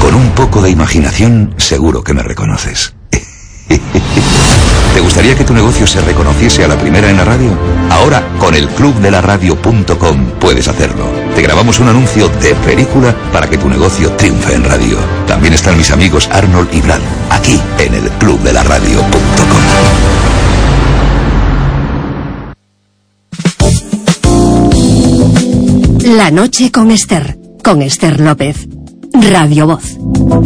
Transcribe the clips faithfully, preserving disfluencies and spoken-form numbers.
Con un poco de imaginación, seguro que me reconoces. ¿Te gustaría que tu negocio se reconociese a la primera en la radio? Ahora, con el club de la radio punto com puedes hacerlo. Te grabamos un anuncio de película para que tu negocio triunfe en radio. También están mis amigos Arnold y Brad, aquí en el club de la radio punto com. La noche con Esther, con Esther López. Radio Voz.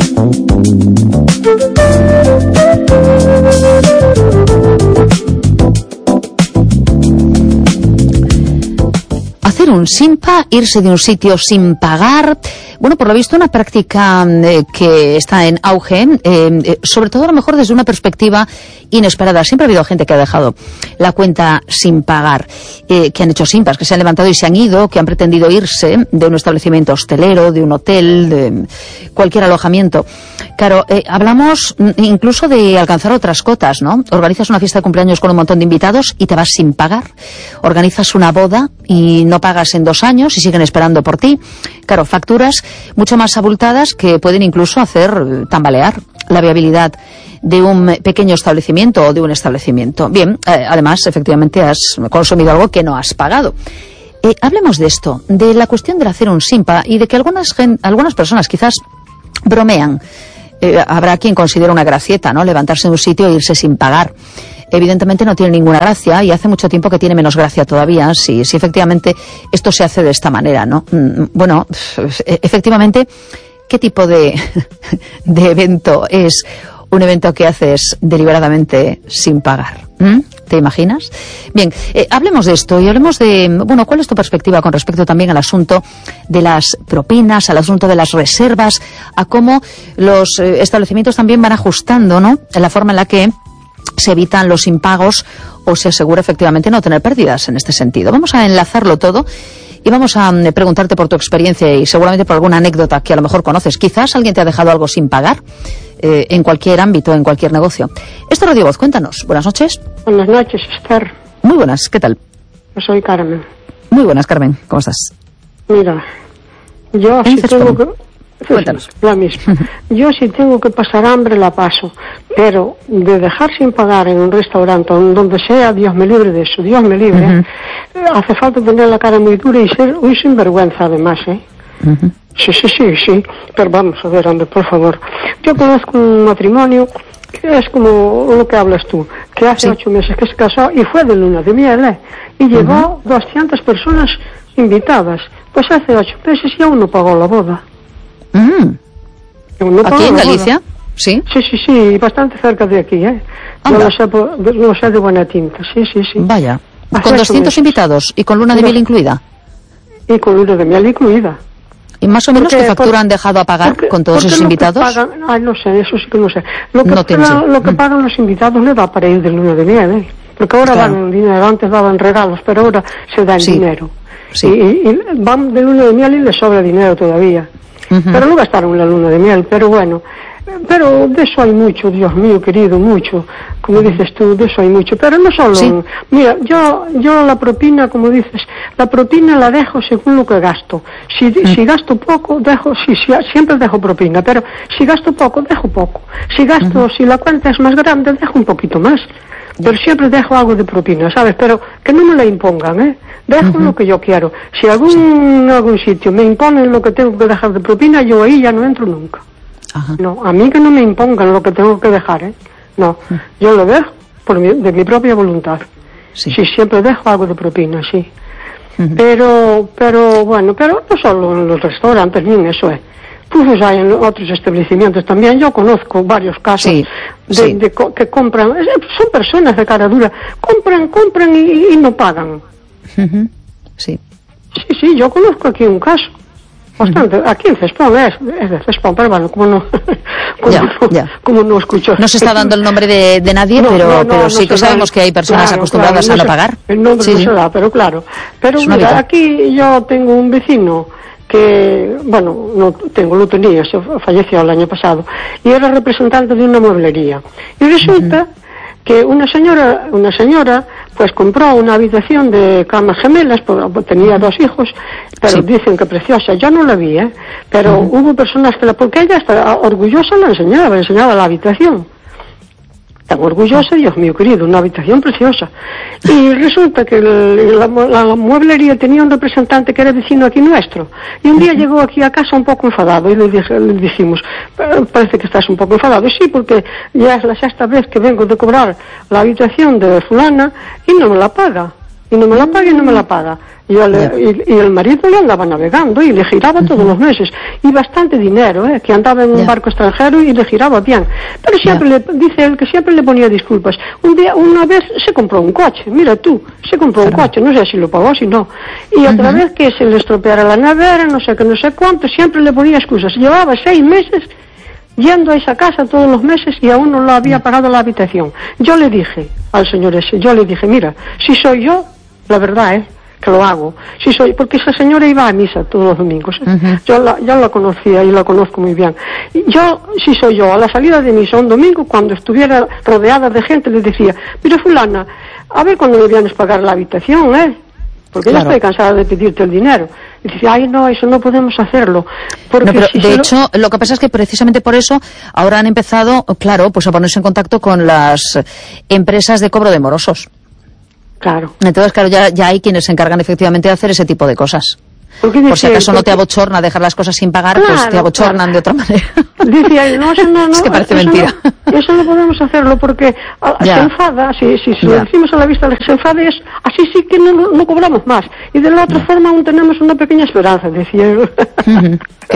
Hacer un simpa, irse de un sitio sin pagar, bueno, por lo visto una práctica eh, que está en auge, eh, eh, sobre todo a lo mejor desde una perspectiva inesperada. Siempre ha habido gente que ha dejado la cuenta sin pagar, eh, que han hecho simpas, que se han levantado y se han ido, que han pretendido irse de un establecimiento hostelero, de un hotel, de cualquier alojamiento. Claro, eh, hablamos incluso de alcanzar otras cotas, ¿no? Organizas una fiesta de cumpleaños con un montón de invitados y te vas sin pagar. Organizas una boda y no pagas en dos años y siguen esperando por ti. Claro, facturas mucho más abultadas que pueden incluso hacer tambalear la viabilidad de un pequeño establecimiento o de un establecimiento. Bien, eh, además, efectivamente, has consumido algo que no has pagado. Eh, hablemos de esto, de la cuestión de hacer un simpa y de que algunas, gen algunas personas quizás bromean. Eh, habrá quien considera una gracieta, ¿no?, levantarse de un sitio e irse sin pagar. Evidentemente no tiene ninguna gracia y hace mucho tiempo que tiene menos gracia todavía si, si efectivamente esto se hace de esta manera, ¿no? Bueno, efectivamente, ¿qué tipo de, de evento es un evento que haces deliberadamente sin pagar? ¿Mm? ¿Te imaginas? Bien, eh, hablemos de esto y hablemos de, bueno, ¿cuál es tu perspectiva con respecto también al asunto de las propinas, al asunto de las reservas, a cómo los eh, establecimientos también van ajustando, ¿no?, la forma en la que se evitan los impagos o se asegura efectivamente no tener pérdidas en este sentido? Vamos a enlazarlo todo y vamos a um, preguntarte por tu experiencia y seguramente por alguna anécdota que a lo mejor conoces. Quizás alguien te ha dejado algo sin pagar eh, en cualquier ámbito, en cualquier negocio. Esto es Radio Voz, cuéntanos. Buenas noches. Buenas noches, Esther. Muy buenas, ¿qué tal? Yo soy Carmen. Muy buenas, Carmen, ¿cómo estás? Mira, yo si tengo que... Cuéntanos. La misma. Yo si tengo que pasar hambre la paso, pero de dejar sin pagar en un restaurante donde sea, Dios me libre de eso, Dios me libre, uh-huh. eh, hace falta tener la cara muy dura y ser muy sinvergüenza además, ¿eh? Uh-huh. Sí, sí, sí, sí, pero vamos a ver, hombre, por favor. Yo conozco un matrimonio que es como lo que hablas tú, que hace sí. ocho meses que se casó y fue de luna de miel, ¿eh? Y llevó uh-huh. doscientas personas invitadas. Pues hace ocho meses y aún no pagó la boda. Mm. No ¿Aquí en Galicia? Boda. Sí. Sí, sí, sí, bastante cerca de aquí, ¿eh? Yo lo sé, lo sé de buena tinta, sí, sí, sí. Vaya, hace con doscientos invitados y con luna de miel incluida. Y con luna de miel incluida. ¿Y más o menos porque, qué factura por, han dejado a pagar porque, con todos esos invitados? Pagan, ay, no sé, eso sí que no sé. Lo que, no pagan, lo que pagan los invitados le da para ir de luna de miel, ¿eh? Porque ahora claro. dan el dinero, antes daban regalos, pero ahora se da el sí. dinero. Sí. Y, y, y van de luna de miel y les sobra dinero todavía. Uh-huh. Pero no gastaron la luna de miel, pero bueno, pero de eso hay mucho, Dios mío querido, mucho, como dices tú, de eso hay mucho, pero no solo, ¿sí? Mira, yo yo la propina, como dices, la propina la dejo según lo que gasto. Si, uh-huh. si gasto poco, dejo, sí, sí, siempre dejo propina, pero si gasto poco, dejo poco. Si gasto, uh-huh. si la cuenta es más grande, dejo un poquito más. Pero siempre dejo algo de propina, ¿sabes? Pero que no me la impongan, ¿eh? Dejo uh-huh. lo que yo quiero. Si algún sí. algún sitio me imponen lo que tengo que dejar de propina, yo ahí ya no entro nunca. Uh-huh. No, a mí que no me impongan lo que tengo que dejar, ¿eh? No, uh-huh. yo lo dejo por mi, de mi propia voluntad. Sí. Sí, siempre dejo algo de propina, sí. Uh-huh. Pero, pero, bueno, pero no solo en los restaurantes, ni en eso, ¿eh? Pues hay en otros establecimientos también. Yo conozco varios casos sí, de, sí. de, de que compran, son personas de cara dura, compran, compran y, y no pagan. Uh-huh. Sí. Sí, sí, yo conozco aquí un caso. Bastante, uh-huh. aquí en Cespón, es, es de Cespón, pero bueno, como no, como, ya, no, ya. como no escucho. No se está dando el nombre de, de nadie, no, pero, no, no, pero sí no que sabemos da, que hay personas claro, acostumbradas claro, no a no pagar. El nombre sí, no se da, pero claro. Pero mira, vida. Aquí yo tengo un vecino que, bueno, no tengo, lo tenía, se falleció el año pasado, y era representante de una mueblería. Y resulta uh-huh. que una señora, una señora pues compró una habitación de camas gemelas, porque tenía dos hijos, pero sí. Dicen que preciosa. Yo no la vi, ¿eh? Pero uh-huh. Hubo personas que la, porque ella estaba orgullosa, la enseñaba, enseñaba la habitación. Tan orgullosa, Dios mío querido, una habitación preciosa. Y resulta que el, la, la mueblería tenía un representante que era vecino aquí nuestro. Y un día llegó aquí a casa un poco enfadado y le, dije, le dijimos, parece que estás un poco enfadado. Y sí, porque ya es la sexta vez que vengo de cobrar la habitación de fulana y no me la paga. Y no me la paga y no me la paga. Y, le, y, y el marido le andaba navegando y le giraba uh-huh. todos los meses. Y bastante dinero, ¿eh? Que andaba en un yeah. barco extranjero y le giraba bien. Pero siempre yeah. le, dice él que siempre le ponía disculpas. Un día, una vez se compró un coche, mira tú, se compró un coche, no sé si lo pagó, si no. Y otra uh-huh. vez que se le estropeara la nevera, no sé qué, no sé cuánto, siempre le ponía excusas. Llevaba seis meses yendo a esa casa todos los meses y aún no lo había pagado la habitación. Yo le dije al señor ese, yo le dije, mira, si soy yo, la verdad es, ¿eh? que lo hago, si soy, porque esa señora iba a misa todos los domingos, ¿eh? Uh-huh. yo la, yo la conocía y la conozco muy bien. Yo, si soy yo, a la salida de misa un domingo, cuando estuviera rodeada de gente, le decía, mira fulana, a ver cuando me vienes a pagar la habitación, ¿eh? Porque claro. Ya estoy cansada de pedirte el dinero. Y dice, ay no, eso no podemos hacerlo. Porque no, pero si de lo... hecho, lo que pasa es que precisamente por eso ahora han empezado, claro, pues a ponerse en contacto con las empresas de cobro de morosos. Claro. Entonces, claro, ya, ya hay quienes se encargan efectivamente de hacer ese tipo de cosas. Por, por si acaso no te abochorna dejar las cosas sin pagar, claro, pues te abochornan claro. de otra manera. Dice, no, eso no, no, es que parece eso mentira. No, eso no podemos hacerlo porque a, se enfada, si, si, si lo decimos a la vista, se enfada es, así sí que no, no cobramos más. Y de la otra ya. forma aún tenemos una pequeña esperanza, decía él. Uh-huh.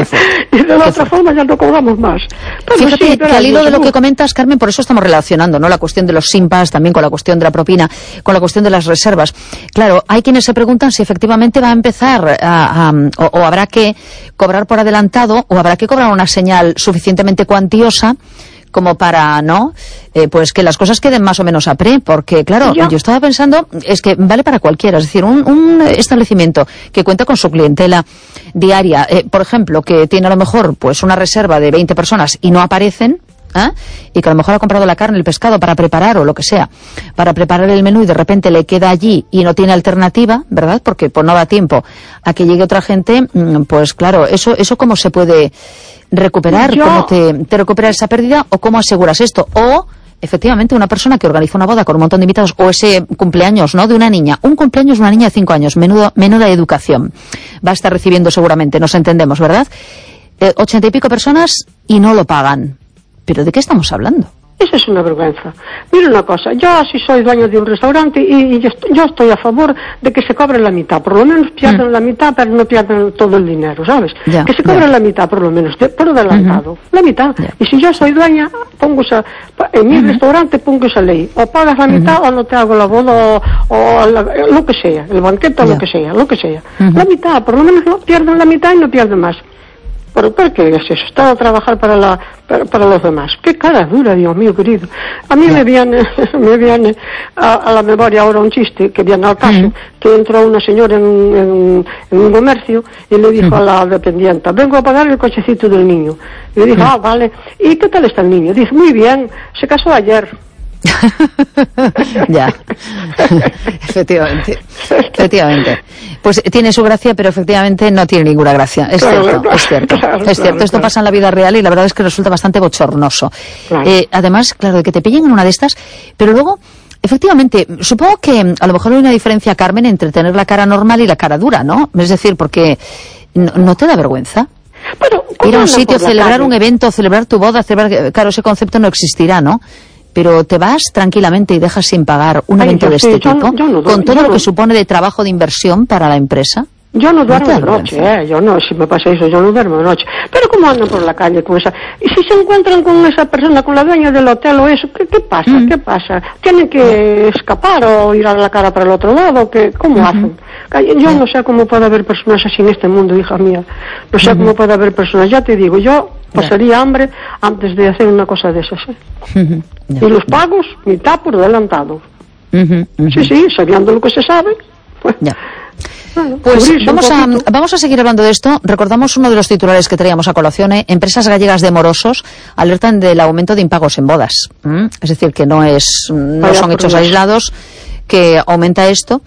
Y de la otra forma ya no cobramos más. Pero fíjate sí, que al hilo de lo que comentas, Carmen, por eso estamos relacionando, ¿no? La cuestión de los simpas, también con la cuestión de la propina, con la cuestión de las reservas. Claro, hay quienes se preguntan si efectivamente va a empezar a, a, o, o habrá que cobrar por adelantado o habrá que cobrar una señal suficientemente cuantiosa como para, ¿no? Eh, pues que las cosas queden más o menos a pre, porque claro, yo, yo estaba pensando, es que vale para cualquiera, es decir, un, un establecimiento que cuenta con su clientela diaria, eh, por ejemplo, que tiene a lo mejor pues una reserva de veinte personas y no aparecen, ¿eh? Y que a lo mejor ha comprado la carne, el pescado para preparar o lo que sea, para preparar el menú y de repente le queda allí y no tiene alternativa, ¿verdad? Porque pues no da tiempo a que llegue otra gente, pues claro, eso, eso cómo se puede recuperar, yo... cómo te, te recuperas esa pérdida o cómo aseguras esto, o efectivamente una persona que organiza una boda con un montón de invitados o ese cumpleaños, ¿no? De una niña, un cumpleaños de una niña de cinco años, menudo, menuda educación va a estar recibiendo seguramente, nos entendemos, ¿verdad? Eh, ochenta y pico personas y no lo pagan. ¿Pero de qué estamos hablando? Eso es una vergüenza. Mira una cosa, yo si soy dueño de un restaurante y, y yo, estoy, yo estoy a favor de que se cobre la mitad, por lo menos pierden mm. la mitad, pero no pierden todo el dinero, ¿sabes? Ya, que se cobre ya. la mitad, por lo menos, de, por adelantado, uh-huh. la mitad. Ya. Y si yo soy dueña, pongo esa, en mi uh-huh. restaurante pongo esa ley, o pagas la mitad uh-huh. o no te hago la boda, o, o la, lo que sea, el banquete o lo que sea, lo que sea. Uh-huh. La mitad, por lo menos no pierden la mitad y no pierden más. ¿Pero por qué es eso? Está a trabajar para la para, para los demás. Qué cara dura, Dios mío querido. A mí me viene me viene a, a la memoria ahora un chiste que viene al caso, mm. que entró una señora en, en, en un comercio y le dijo mm. a la dependienta, vengo a pagar el cochecito del niño. Y le dijo, mm. ah, vale. ¿Y qué tal está el niño? Dice, muy bien, se casó ayer. Ya, efectivamente, efectivamente. Pues tiene su gracia, pero efectivamente no tiene ninguna gracia. Es claro, cierto, claro, es cierto, claro, es cierto. Claro, Esto claro. pasa en la vida real y la verdad es que resulta bastante bochornoso. Claro. Eh, además, claro, de que te pillen en una de estas, pero luego, efectivamente, supongo que a lo mejor hay una diferencia, Carmen, entre tener la cara normal y la cara dura, ¿no? Es decir, porque no, ¿no te da vergüenza? Pero, ir a un sitio, celebrar un evento, celebrar tu boda, celebrar, claro, ese concepto no existirá, ¿no? Pero te vas tranquilamente y dejas sin pagar un Ay, evento de este sí, tipo, yo, yo no, con todo lo no. que supone de trabajo de inversión para la empresa. Yo no duermo de noche, ¿eh? Yo no, si me pasa eso, yo no duermo de noche. Pero ¿cómo andan por la calle con esa? Y si se encuentran con esa persona, con la dueña del hotel o eso, ¿qué, qué pasa? Mm. ¿Qué pasa? ¿Tienen que escapar o ir a la cara para el otro lado? ¿Qué, ¿Cómo uh-huh. hacen? Yo no sé cómo puede haber personas así en este mundo, hija mía. No sé uh-huh. cómo puede haber personas. Ya te digo, yo pasaría hambre antes de hacer una cosa de esas, ¿eh? Uh-huh. Y los pagos, mitad por adelantado. Uh-huh. Uh-huh. Sí, sí, sabiendo lo que se sabe. Pues, ya. Bueno, pues vamos a, vamos a seguir hablando de esto. Recordamos uno de los titulares que traíamos a colación. ¿eh? Empresas gallegas de morosos alertan del aumento de impagos en bodas. ¿Mm? Es decir, que no es no Vaya son hechos aislados, que aumenta esto.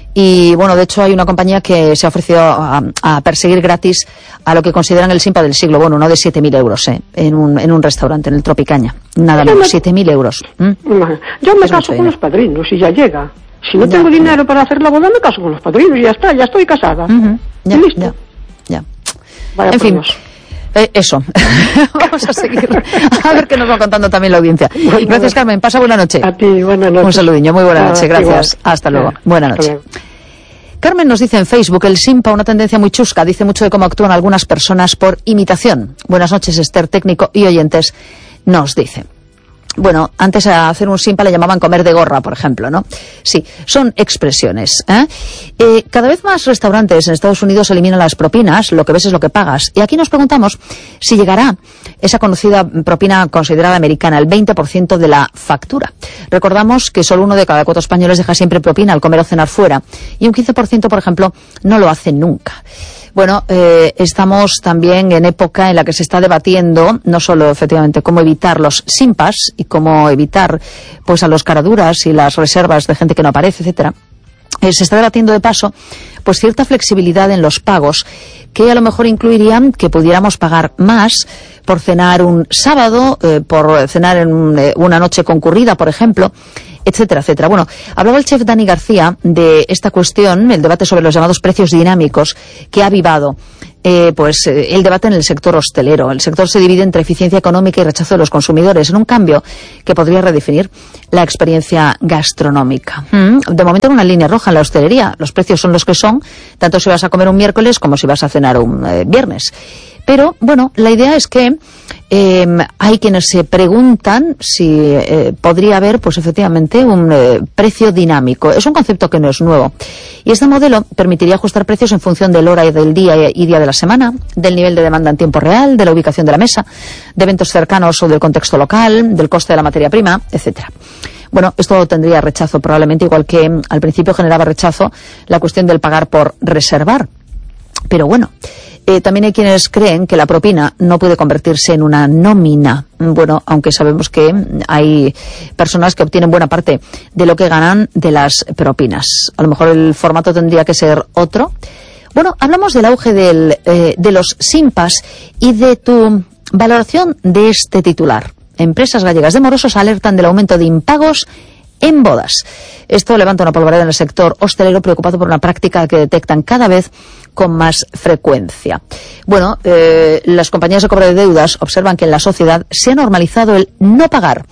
Y bueno, de hecho hay una compañía que se ha ofrecido a, a perseguir gratis a lo que consideran el simpa del siglo. Bueno, no de siete mil euros, ¿eh? En un, en un restaurante, en el Tropicaña. Nada menos, siete mil euros. ¿Mm? Yo me es caso con los padrinos y ya llega. Si no ya, tengo dinero ya. para hacer la boda, me caso con los padrinos y ya está, ya estoy casada. Uh-huh. Ya, listo. Ya, ya. Vaya en fin. Eh, eso. Vamos a seguir. A ver qué nos va contando también la audiencia. Bueno, gracias, Carmen. Pasa buena noche. A ti, buena noche. Un saludinho. Muy buena noche. Gracias. Igual. Hasta luego. Ya. Buena noche. Luego. Carmen nos dice en Facebook, el simpa, una tendencia muy chusca. Dice mucho de cómo actúan algunas personas por imitación. Buenas noches, Esther, técnico y oyentes, nos dice. Bueno, antes a hacer un simpa le llamaban comer de gorra, por ejemplo, ¿no? Sí, son expresiones. ¿eh? Eh, cada vez más restaurantes en Estados Unidos eliminan las propinas, lo que ves es lo que pagas. Y aquí nos preguntamos si llegará esa conocida propina considerada americana, el veinte por ciento de la factura. Recordamos que solo uno de cada cuatro españoles deja siempre propina al comer o cenar fuera. Y un quince por ciento, por ejemplo, no lo hace nunca. Bueno, eh, estamos también en época en la que se está debatiendo no solo efectivamente cómo evitar los simpas y cómo evitar pues a los caraduras y las reservas de gente que no aparece, etcétera. Eh, se está debatiendo de paso pues cierta flexibilidad en los pagos que a lo mejor incluirían que pudiéramos pagar más por cenar un sábado, eh, por cenar en un, eh, una noche concurrida, por ejemplo, etcétera, etcétera. Bueno, hablaba el chef Dani García de esta cuestión, el debate sobre los llamados precios dinámicos, que ha avivado eh, pues eh, el debate en el sector hostelero. El sector se divide entre eficiencia económica y rechazo de los consumidores, en un cambio que podría redefinir la experiencia gastronómica. Mm, de momento, en una línea roja en la hostelería. Los precios son los que son, tanto si vas a comer un miércoles como si vas a cenar un eh, viernes. Pero, bueno, la idea es que eh, hay quienes se preguntan si eh, podría haber, pues efectivamente, un eh, precio dinámico. Es un concepto que no es nuevo. Y este modelo permitiría ajustar precios en función del hora y del día y día de la semana, del nivel de demanda en tiempo real, de la ubicación de la mesa, de eventos cercanos o del contexto local, del coste de la materia prima, etcétera. Bueno, esto tendría rechazo probablemente, igual que al principio generaba rechazo la cuestión del pagar por reservar. Pero bueno, eh, también hay quienes creen que la propina no puede convertirse en una nómina. Bueno, aunque sabemos que hay personas que obtienen buena parte de lo que ganan de las propinas. A lo mejor el formato tendría que ser otro. Bueno, hablamos del auge del, eh, de los simpas y de tu valoración de este titular. Empresas gallegas de morosos alertan del aumento de impagos en bodas. Esto levanta una polvareda en el sector hostelero, preocupado por una práctica que detectan cada vez con más frecuencia. Bueno, eh, las compañías de cobro de deudas observan que en la sociedad se ha normalizado el no pagar.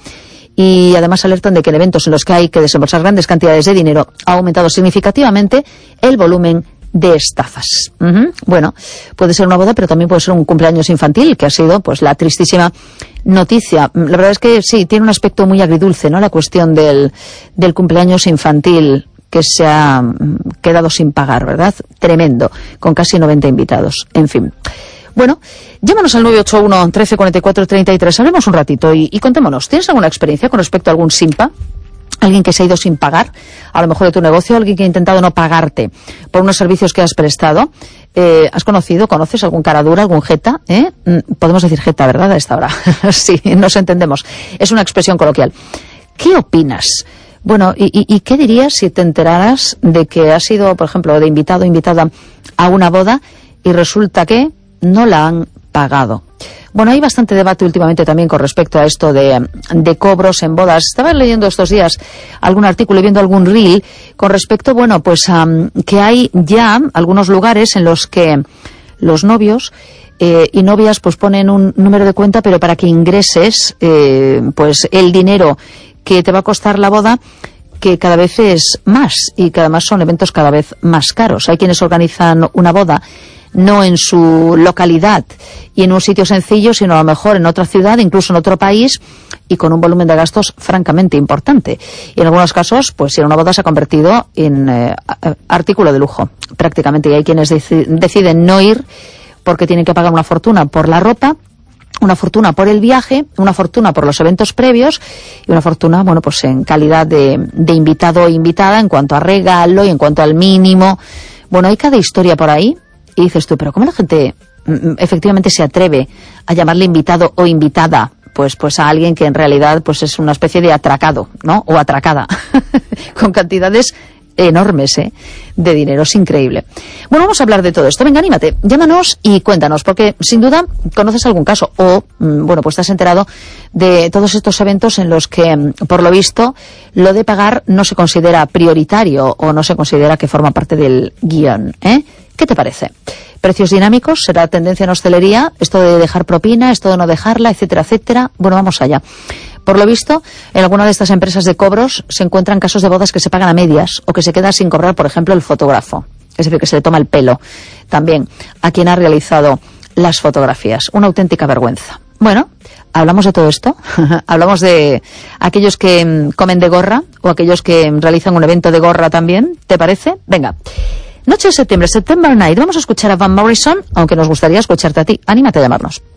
Y además alertan de que en eventos en los que hay que desembolsar grandes cantidades de dinero ha aumentado significativamente el volumen de estafas. Uh-huh. Bueno, puede ser una boda, pero también puede ser un cumpleaños infantil, que ha sido pues la tristísima noticia. La verdad es que sí, tiene un aspecto muy agridulce, ¿no? La cuestión del, del cumpleaños infantil que se ha quedado sin pagar, ¿verdad? Tremendo, con casi noventa invitados. En fin. Bueno, llámanos al nueve ocho uno, trece cuarenta y cuatro, treinta y tres. Hablemos un ratito y, y contémonos. ¿Tienes alguna experiencia con respecto a algún simpa? Alguien que se ha ido sin pagar, a lo mejor de tu negocio, alguien que ha intentado no pagarte por unos servicios que has prestado. Eh, ¿Has conocido, conoces algún caradura, algún jeta? ¿Eh? Podemos decir jeta, ¿verdad? A esta hora. Sí, nos entendemos. Es una expresión coloquial. ¿Qué opinas? Bueno, ¿y, y, y qué dirías si te enteraras de que has sido, por ejemplo, de invitado o invitada a una boda y resulta que no la han pagado? Bueno, hay bastante debate últimamente también con respecto a esto de, de cobros en bodas. Estaba leyendo estos días algún artículo y viendo algún reel con respecto, bueno, pues um, que hay ya algunos lugares en los que los novios eh, y novias pues ponen un número de cuenta, pero para que ingreses eh, pues el dinero que te va a costar la boda, que cada vez es más y que además son eventos cada vez más caros. Hay quienes organizan una boda no en su localidad y en un sitio sencillo, sino a lo mejor en otra ciudad, incluso en otro país, y con un volumen de gastos francamente importante. Y en algunos casos, pues si una boda se ha convertido en eh, artículo de lujo, prácticamente. Y hay quienes deci- deciden no ir porque tienen que pagar una fortuna por la ropa, una fortuna por el viaje, una fortuna por los eventos previos y una fortuna, bueno, pues en calidad de, de invitado o invitada en cuanto a regalo y en cuanto al mínimo. Bueno, hay cada historia por ahí. Y dices tú, pero ¿cómo la gente mm, efectivamente se atreve a llamarle invitado o invitada pues, pues a alguien que en realidad pues es una especie de atracado, ¿no? O atracada, con cantidades enormes, ¿eh? De dinero. Es increíble. Bueno, vamos a hablar de todo esto. Venga, anímate, llámanos y cuéntanos, porque sin duda conoces algún caso o, bueno, pues te has enterado de todos estos eventos en los que, por lo visto, lo de pagar no se considera prioritario o no se considera que forma parte del guión, ¿eh? ¿Qué te parece? Precios dinámicos, será tendencia en hostelería, esto de dejar propina, esto de no dejarla, etcétera, etcétera. Bueno, vamos allá. Por lo visto, en alguna de estas empresas de cobros se encuentran casos de bodas que se pagan a medias o que se queda sin cobrar, por ejemplo, el fotógrafo. Es decir, que se le toma el pelo también a quien ha realizado las fotografías. Una auténtica vergüenza. Bueno, hablamos de todo esto. Hablamos de aquellos que comen de gorra o aquellos que realizan un evento de gorra también. ¿Te parece? Venga. Noche de septiembre, September Night. Vamos a escuchar a Van Morrison, aunque nos gustaría escucharte a ti. Anímate a llamarnos.